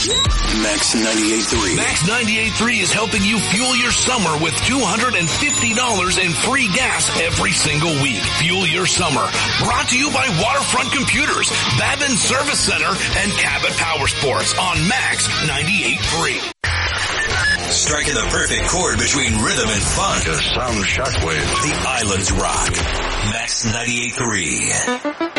Max 98.3. Max 98.3 is helping you fuel your summer with $250 in free gas every single week. Fuel your summer. Brought to you by Waterfront Computers, Babin Service Center, and Cabot Power Sports on Max 98.3. Striking the perfect chord between rhythm and fun. Just some shockwave. The Islands rock. Max 98.3.